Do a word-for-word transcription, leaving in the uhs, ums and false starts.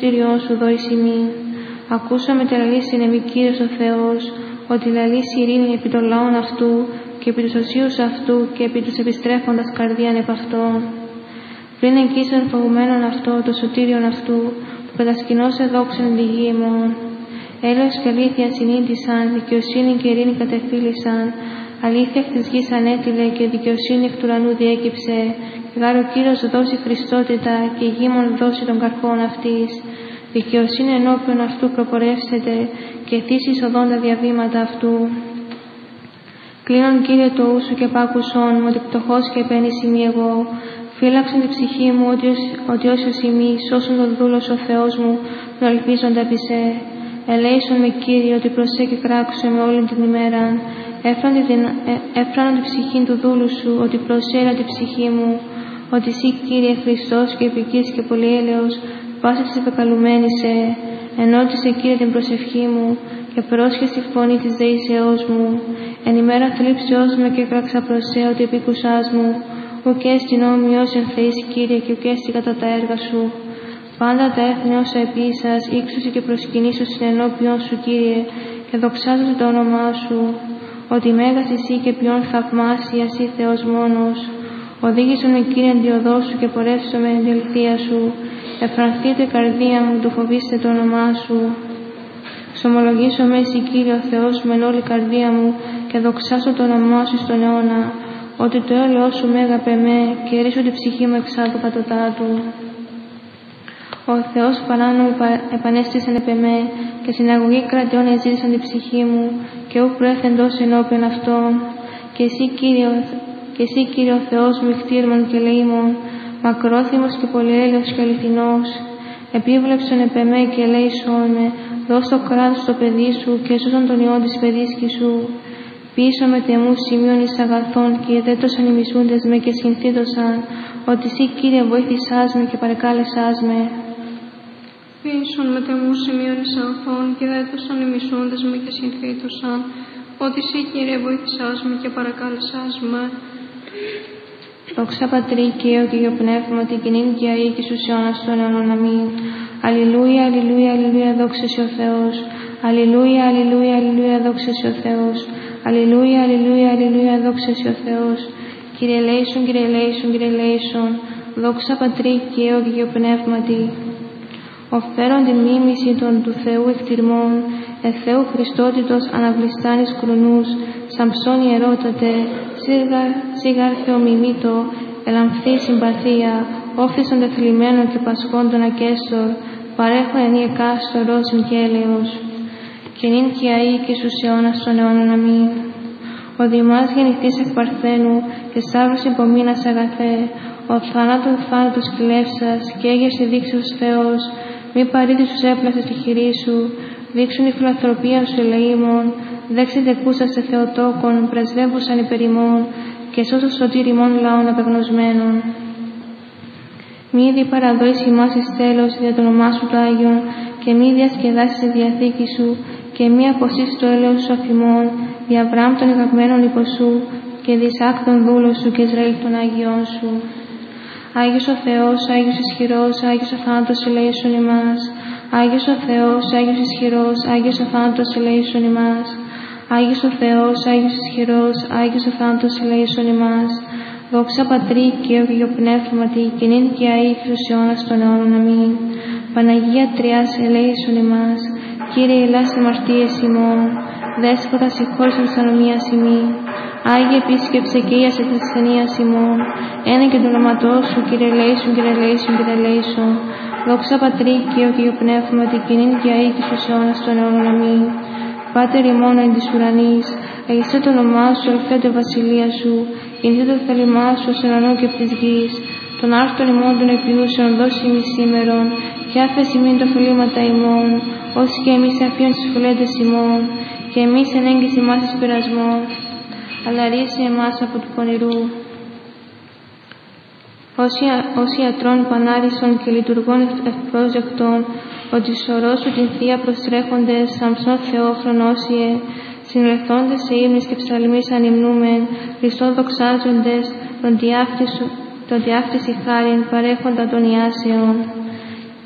σωτήριόν σου δώρεις ημίν. Ακούσαμε τελαλήσει εμεί Κύριος ο Θεός, ότι λαλήσει ειρήνη επί των λαών αυτού και επί τους οσίους αυτού και επί τους επιστρέφοντας καρδίαν επ' αυτόν. Πριν εγκύσαν φοβουμένον αυτό το σωτήριον αυτού, που κατασκηνώσε δόξαν τη γη ημών. Έλεος και αλήθεια συνήντησαν, δικαιοσύνη και ειρήνη κατεφύλησαν, αλήθεια εκ της γης ανέτειλε και δικαιοσύνη εκ του ουρανού διέκυψε, και γάρ ο Κύριος δώσει χριστότητα και η γη μον δώσει των καρπών αυτής. Δικαιοσύνη ενώπιον αυτού προπορεύσεται και θύσεις οδόν τα διαβήματα αυτού. Κλείνον Κύριε το ου σου και πάκουσον μου, ότι πτωχός και επένης ημί εγώ. Φύλαξον την ψυχή μου ότι, ότι όσιος ημί, σώσον τον δούλος ο Θεός μου, να ελπίζονται επί σε. Ελέησον με Κύριε, ότι προσέ και κράξω με όλη την ημέρα. Έφρανον την ψυχή του δούλου σου, ότι προσέρα την ψυχή μου, ότι εσύ Κύριε Χριστός και επικής και πολυέλεος, πάση της επεκαλουμένησε. Ενώτισε Κύριε την προσευχή μου και πρόσχεσαι τη φωνή της δεήσεώς μου. Εν ημέρα θλίψεώς με και κράξα προσέ, ότι επίκουσάς μου. Ουκ έστι νόμιος εν Θεής Κύριε και ουκ έστι κατά τα έργα σου. Πάντα τα έθνη όσα επίσας, ύξωση και προσκυνήσωση ενώπιον σου Κύριε, και δοξάζονται το όνομά σου. Ότι μέγας εσύ και ποιον θαυμάσια εσύ Θεός μόνος. Οδήγησον με Κύριε εν τη οδό σου και πορεύσω με εν τη αληθεία σου. Εφρανθείτε καρδία μου, του φοβήστε το όνομά σου. Ξομολογήσω με εσύ Κύριε ο Θεός μου εν όλη καρδία μου και δοξάσω το όνομά σου στον αιώνα. Ότι το έλεος σου μέγα πεμέ και ρίσω την ψυχή μου εξάδου πατωτάτου. Ο Θεός παράνομο επανέστησαν επ' εμέ και συναγωγή κρατεών εζήτησαν την ψυχή μου και ου προέθεντος ενώπιον αυτών. Και εσύ Κύριε, και εσύ Κύριε ο Θεός μου ηχτήρμον και λαίμων, μακρόθυμος και πολυέλεος και αληθινός, επίβλεψον επ' εμέ και ελέησον με, δώσ' το κράτος στο παιδί σου και σώσον τον ιόν της παιδίσκης σου. Πίσω με τεμού σημείων εις αγαθών και εδέτωσαν οι μισούντες με και συνθήτωσαν, ότι εσύ Κύριε βοήθησάς με και παρεκάλεσάς με. Πίσον με τεμού σημείων εις αγαθών και εδέτωσαν οι μισούντες με και συνθήτωσαν, ότι εσύ Κύριε βοήθησάς με και παρακάλεσάς με. Δόξα Πατρί και Υιό και Υιό Πνεύμα, την κοινήν και αή και στους αιώνας των αιώνων. Αμήν. Αλληλούια, αλληλούια, αλληλούια, δόξα σε ο Θεός. Αλληλούια, αλληλούια, αλληλούια, δόξα σε ο Θεός. Αλληλούια, αλληλούια, αλληλούια, δόξα σε ο Θεός. Κύριε ελέησον, Κύριε ελέησον, Κύριε ελέησον. Δόξα Πατρί και Υιό και Υιό Πνεύματι. Οφέρον την μίμηση των του Θεού εκτιρμών, εθέου Χριστότητος αναβληστάνης κρουνούς, Σαμψόν ιερότατε, σίγαρ θεομιμήτω, ελαμφθή συμπαθία, όφθησον τεθλιμμένων και πασχών των ακέστορ, παρέχον εν εκάστορος και έλεος. Και νυν και αεί και στους αιώνας των αιώνων. Αμήν. Ο Δημάς γεννηθής εκ Παρθένου και Σταύρος υπομείνας αγαθέ, ο θάνατον θάνατος κλέφσας και έγερση δείξεως Θεός, μη παρήδης τους έπλασες τη χειρή σου, δείξουν η φιλανθρωπία σου ελεήμων, δέξετε κούσα σε Θεοτόκον, πρεσβεύουσαν υπερ ημών και σώσος σωτήρ ημών λαών απεγνωσμένων. Μη δι παραδόεις ημάς εις τέλος δια το όνομά σου το Άγιον και μη διασκεδάσεις τη διαθήκη σου και μη αποσύσεις το έλεος σου αφημών δι' Αβραάμ των αγαπημένων υποσού και δι' Ισαάκ των δούλων σου και Ισραήλ των Άγιών σου. Άγιος ο Θεός, Άγιος ισχυρός, Άγιος ο θάνατος ελέησον ημάς. Άγιος ο Θεός, Άγιος ισχυρός, Άγιος ο θάνατος ελέησον ημάς. Άγιος ο Θεός, Άγιος ισχυρός, Άγιος ο θάνατος ελέησον ημάς. Δόξα Πατρί και Υιό και Υιό Πνεύματι, και νυν και αεί και στους αιώνας των αιώνων. Αμήν. Παναγία Τριάς ελέησον ημάς. Κύριε ελάς αμαρτίες ημών, Δέσποτα συγχώρησον της ανομίας ημί. Άγιε επίσκεψε και ίασε της ασθενείας ημών. Ένα και το όνοματό σου, Κύριε ελέησον, Κύριε ελέησον, Κύριε ελέησον. Δόξα Πατρί και Υιό και Υιό Πνεύματι, και νυν και αεί και στους αιώνας των αιώνων. Αμήν. Πάτερ ημών εν της ουρανής, αγιστέ το όνομά σου, ελθέτω η βασιλεία σου, γεννηθείτε το θέλημά σου ως ουρανό και από της γης. Τον άρθρον ημών των επιούσεων δώσει ημί σήμερον, και άφεση ημίν τα φωλήματα ημών, όσοι και εμείς αφίον τις φωλέντες ημών, και εμείς εν έγκυση ημάς εις πειρασμόν, αλλά ρίσε εμάς από του πονηρού. Όσοι ιατρών πανάρισον και λειτουργών ευπρόσδεκτων, ότι σωρό σου την θεία προστρέχοντες, Σαμψόν Θεό χρονόσιε, συνελθόντες σε ύμνης και ψαλμής ανυμνούμεν, Χριστόν δοξάζοντες, τον διάφτισι χάριν παρέχοντα των ιάσεων.